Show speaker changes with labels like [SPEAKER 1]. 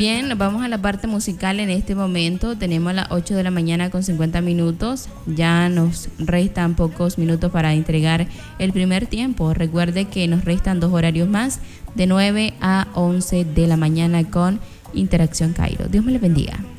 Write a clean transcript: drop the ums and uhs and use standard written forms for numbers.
[SPEAKER 1] Bien, nos vamos a la parte musical en este momento. Tenemos las 8 de la mañana con 50 minutos. Ya nos restan pocos minutos para entregar el primer tiempo. Recuerde que nos restan 2 horarios más, de 9 a 11 de la mañana con Interacción Cairo. Dios me le bendiga.